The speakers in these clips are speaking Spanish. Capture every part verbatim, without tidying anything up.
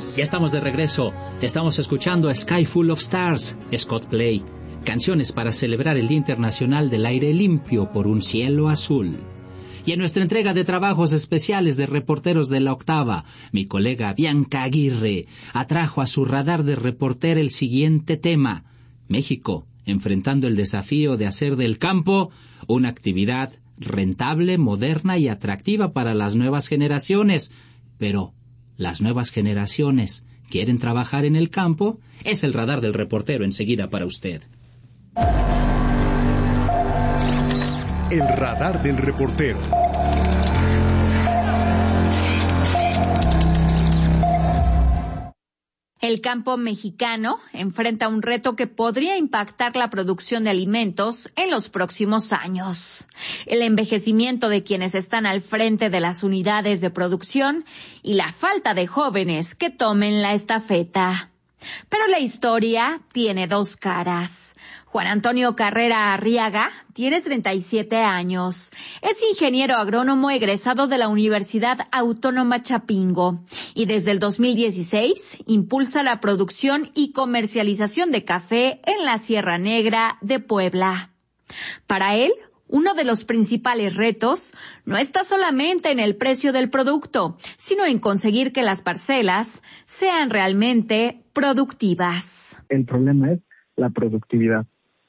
Ya estamos de regreso. Estamos escuchando Sky Full of Stars, Scott Play. Canciones para celebrar el Día Internacional del Aire Limpio por un cielo azul. Y en nuestra entrega de trabajos especiales de reporteros de la Octava, mi colega Bianca Aguirre atrajo a su radar de reporter el siguiente tema: México, enfrentando el desafío de hacer del campo una actividad rentable, moderna y atractiva para las nuevas generaciones. Pero ¿las nuevas generaciones quieren trabajar en el campo? Es el radar del reportero enseguida para usted. El radar del reportero. El campo mexicano enfrenta un reto que podría impactar la producción de alimentos en los próximos años. El envejecimiento de quienes están al frente de las unidades de producción y la falta de jóvenes que tomen la estafeta. Pero la historia tiene dos caras. Juan Antonio Carrera Arriaga tiene treinta y siete años. Es ingeniero agrónomo egresado de la Universidad Autónoma Chapingo y desde el dos mil dieciséis impulsa la producción y comercialización de café en la Sierra Negra de Puebla. Para él, uno de los principales retos no está solamente en el precio del producto, sino en conseguir que las parcelas sean realmente productivas. El problema es la productividad.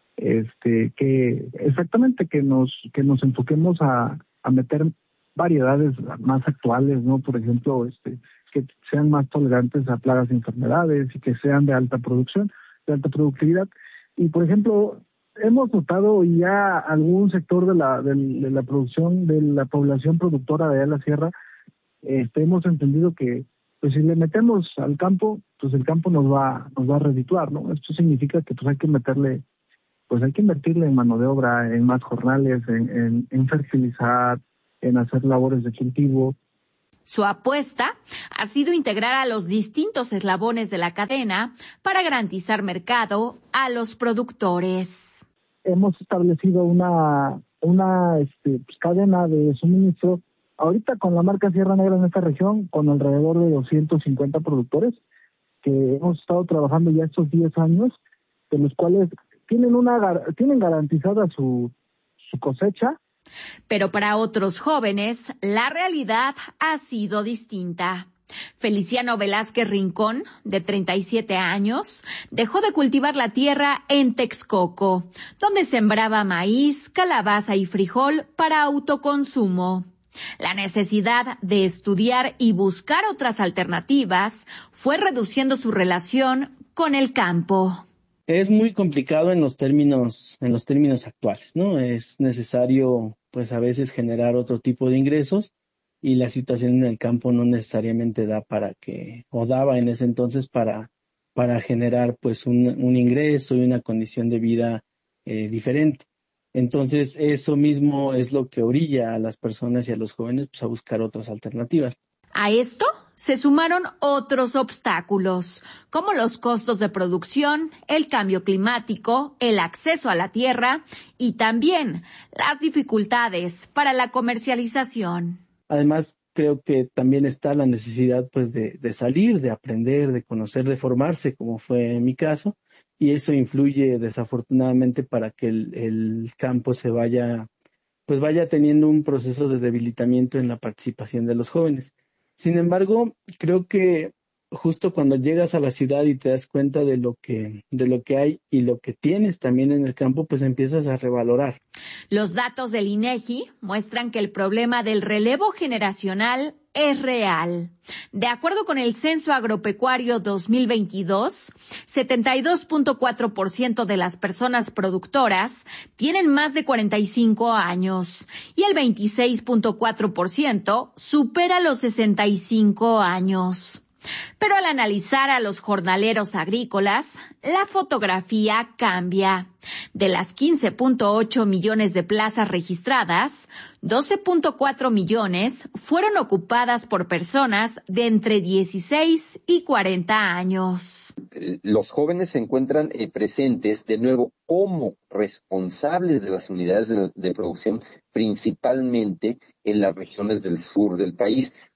Este, que exactamente que nos que nos enfoquemos a, a meter variedades más actuales, ¿no? Por ejemplo, este, que sean más tolerantes a plagas y enfermedades y que sean de alta producción, de alta productividad. Y por ejemplo, hemos notado ya algún sector de la de, de la producción de la población productora de allá de la sierra, este, hemos entendido que pues si le metemos al campo, pues el campo nos va nos va a redituar, ¿no? Esto significa que pues hay que meterle pues hay que invertirle en mano de obra, en más jornales, en, en, en fertilizar, en hacer labores de cultivo. Su apuesta ha sido integrar a los distintos eslabones de la cadena para garantizar mercado a los productores. Hemos establecido una, una este, pues, cadena de suministro, ahorita con la marca Sierra Negra en esta región, con alrededor de doscientos cincuenta productores, que hemos estado trabajando ya estos diez años, de los cuales tienen una tienen garantizada su su cosecha. Pero para otros jóvenes, la realidad ha sido distinta. Feliciano Velázquez Rincón, de treinta y siete años, dejó de cultivar la tierra en Texcoco, donde sembraba maíz, calabaza y frijol para autoconsumo. La necesidad de estudiar y buscar otras alternativas fue reduciendo su relación con el campo. Es muy complicado en los términos, en los términos actuales, ¿no? Es necesario, pues a veces generar otro tipo de ingresos y la situación en el campo no necesariamente da para que, o daba en ese entonces para, para generar pues un, un ingreso y una condición de vida eh, diferente. Entonces eso mismo es lo que orilla a las personas y a los jóvenes pues a buscar otras alternativas. A esto se sumaron otros obstáculos, como los costos de producción, el cambio climático, el acceso a la tierra y también las dificultades para la comercialización. Además, creo que también está la necesidad pues de, de salir, de aprender, de conocer, de formarse, como fue en mi caso, y eso influye desafortunadamente para que el, el campo se vaya, pues vaya teniendo un proceso de debilitamiento en la participación de los jóvenes. Sin embargo, creo que justo cuando llegas a la ciudad y te das cuenta de lo que de lo que hay y lo que tienes también en el campo, pues empiezas a revalorar. Los datos del INEGI muestran que el problema del relevo generacional es real. De acuerdo con el Censo Agropecuario dos mil veintidós, setenta y dos punto cuatro por ciento de las personas productoras tienen más de cuarenta y cinco años y el veintiséis punto cuatro por ciento supera los sesenta y cinco años. Pero al analizar a los jornaleros agrícolas, la fotografía cambia. De las quince punto ocho millones de plazas registradas, doce punto cuatro millones fueron ocupadas por personas de entre dieciséis y cuarenta años. Los jóvenes se encuentran eh, presentes de nuevo como responsables de las unidades de, de producción, principalmente en las regiones del sur del país,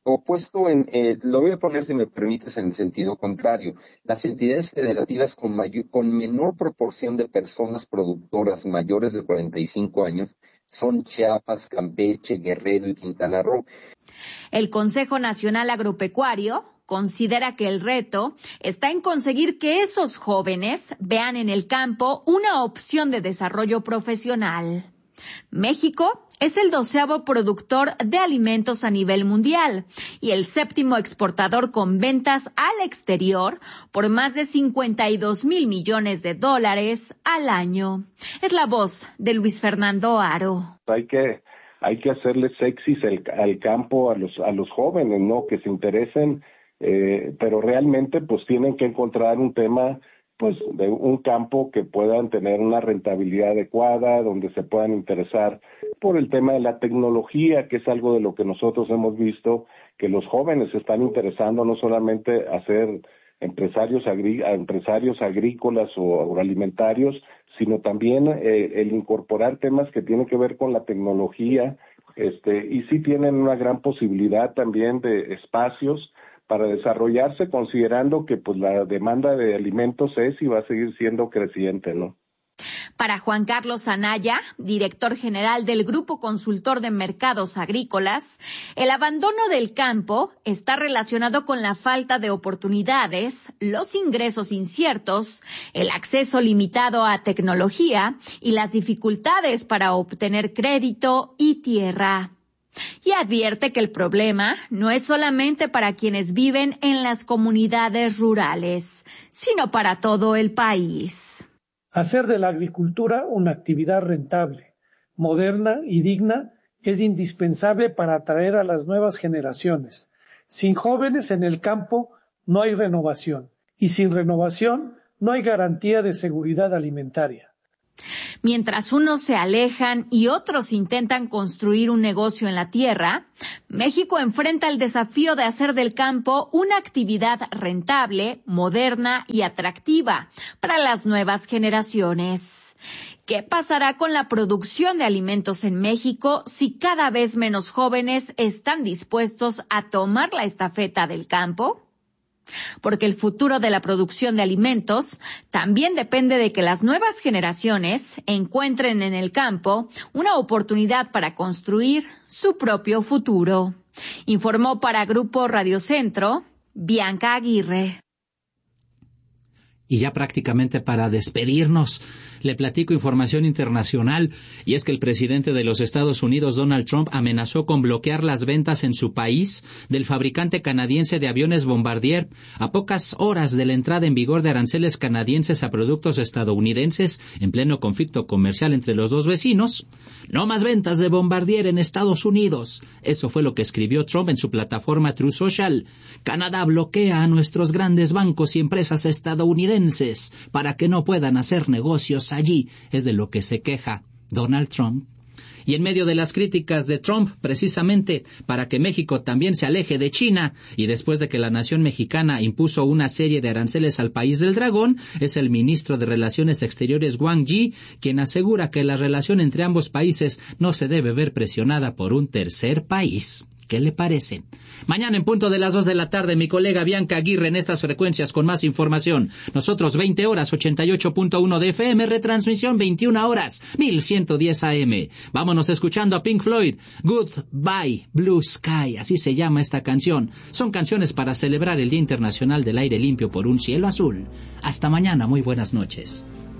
opuesto en, eh, lo voy a poner, si me permites, en el sentido contrario. Las entidades federativas con, mayor, con menor proporción de personas productoras mayores de cuarenta y cinco años son Chiapas, Campeche, Guerrero y Quintana Roo. El Consejo Nacional Agropecuario considera que el reto está en conseguir que esos jóvenes vean en el campo una opción de desarrollo profesional. México es el doceavo productor de alimentos a nivel mundial y el séptimo exportador con ventas al exterior por más de cincuenta y dos mil millones de dólares al año. Es la voz de Luis Fernando Aro. Hay que hay que hacerle sexys el, al campo a los a los jóvenes, ¿no? Que se interesen, eh, pero realmente pues tienen que encontrar un tema, pues de un campo que puedan tener una rentabilidad adecuada, donde se puedan interesar por el tema de la tecnología, que es algo de lo que nosotros hemos visto, que los jóvenes se están interesando no solamente a ser empresarios, agrí empresarios agrícolas o agroalimentarios, sino también eh, el incorporar temas que tienen que ver con la tecnología, este, y sí tienen una gran posibilidad también de espacios para desarrollarse, considerando que pues la demanda de alimentos es y va a seguir siendo creciente, ¿no? Para Juan Carlos Anaya, director general del Grupo Consultor de Mercados Agrícolas, el abandono del campo está relacionado con la falta de oportunidades, los ingresos inciertos, el acceso limitado a tecnología y las dificultades para obtener crédito y tierra. Y advierte que el problema no es solamente para quienes viven en las comunidades rurales, sino para todo el país. Hacer de la agricultura una actividad rentable, moderna y digna es indispensable para atraer a las nuevas generaciones. Sin jóvenes en el campo no hay renovación, y sin renovación no hay garantía de seguridad alimentaria. Mientras unos se alejan y otros intentan construir un negocio en la tierra, México enfrenta el desafío de hacer del campo una actividad rentable, moderna y atractiva para las nuevas generaciones. ¿Qué pasará con la producción de alimentos en México si cada vez menos jóvenes están dispuestos a tomar la estafeta del campo? Porque el futuro de la producción de alimentos también depende de que las nuevas generaciones encuentren en el campo una oportunidad para construir su propio futuro. Informó para Grupo Radio Centro, Bianca Aguirre. Y ya prácticamente para despedirnos, le platico información internacional, y es que el presidente de los Estados Unidos, Donald Trump, amenazó con bloquear las ventas en su país del fabricante canadiense de aviones Bombardier a pocas horas de la entrada en vigor de aranceles canadienses a productos estadounidenses en pleno conflicto comercial entre los dos vecinos. No más ventas de Bombardier en Estados Unidos. Eso fue lo que escribió Trump en su plataforma Truth Social. Canadá bloquea a nuestros grandes bancos y empresas estadounidenses para que no puedan hacer negocios allí, es de lo que se queja Donald Trump. Y en medio de las críticas de Trump, precisamente para que México también se aleje de China, y después de que la nación mexicana impuso una serie de aranceles al país del dragón, es el ministro de Relaciones Exteriores Wang Yi quien asegura que la relación entre ambos países no se debe ver presionada por un tercer país. ¿Qué le parece? Mañana en punto de las dos de la tarde, mi colega Bianca Aguirre en estas frecuencias con más información. Nosotros veinte horas, ochenta y ocho punto uno de F M, retransmisión veintiuna horas, mil ciento diez A M. Vámonos escuchando a Pink Floyd, Goodbye Blue Sky, así se llama esta canción. Son canciones para celebrar el Día Internacional del Aire Limpio por un Cielo Azul. Hasta mañana, muy buenas noches.